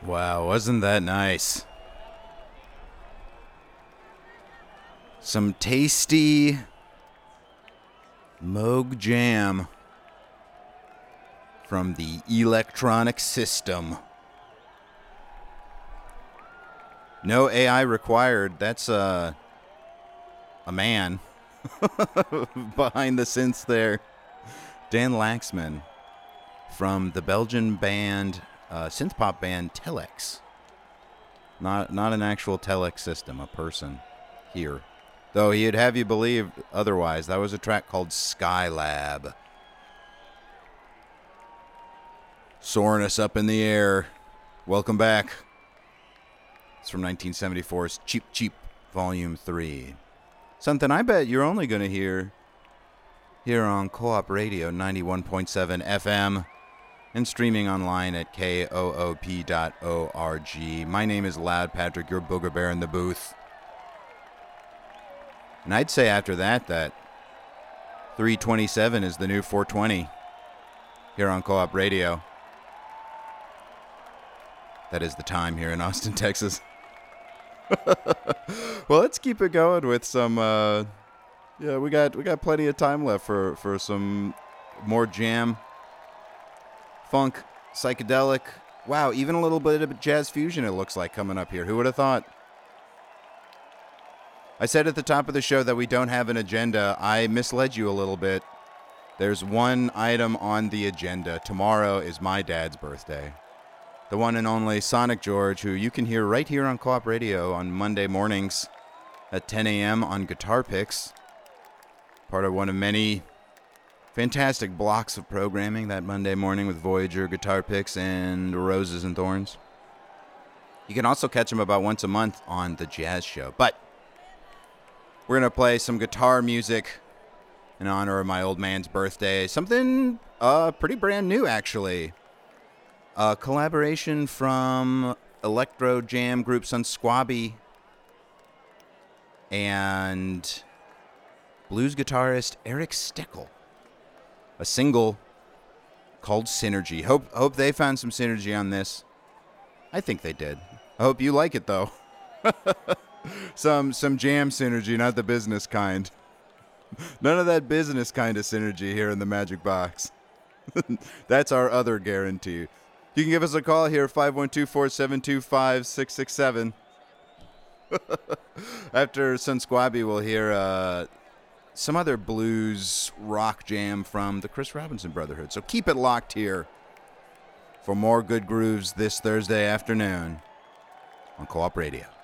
Wow, wasn't that nice? Some tasty Moog Jam from the Electronic System. No AI required. That's a man behind the synths there. Dan Laxman from the Belgian band, synth pop band Telex. Not an actual Telex system, a person here. Though he'd have you believe otherwise. That was a track called Skylab. Soaring us up in the air. Welcome back. It's from 1974's Cheap Cheap Volume 3. Something I bet you're only going to hear here on Co-op Radio 91.7 FM and streaming online at koop.org. My name is Loud Patrick, your booger bear in the booth. And I'd say after that 327 is the new 420 here on Co-op Radio. That is the time here in Austin, Texas. Well, let's keep it going with some we got plenty of time left for some more jam, funk, psychedelic. Wow, even a little bit of jazz fusion it looks like coming up here. Who would have thought? I said at the top of the show that we don't have an agenda. I misled you a little bit. There's one item on the agenda. Tomorrow is my dad's birthday. The one and only Sonic George, who you can hear right here on Co-op Radio on Monday mornings at 10 a.m. on Guitar Picks. Part of one of many fantastic blocks of programming that Monday morning with Voyager, Guitar Picks, and Roses and Thorns. You can also catch him about once a month on The Jazz Show. But we're going to play some guitar music in honor of my old man's birthday. Something pretty brand new, actually. A collaboration from electro jam group Sunsquabi and blues guitarist Eric Steckel. A single called Synergy. Hope they found some synergy on this. I think they did. I hope you like it, though. Some jam synergy, not the business kind. None of that business kind of synergy here in the Magic Box. That's our other guarantee. You can give us a call here, 512-472-5667. After Sunsquabi, we'll hear some other blues rock jam from the Chris Robinson Brotherhood. So keep it locked here for more good grooves this Thursday afternoon on Co-op Radio.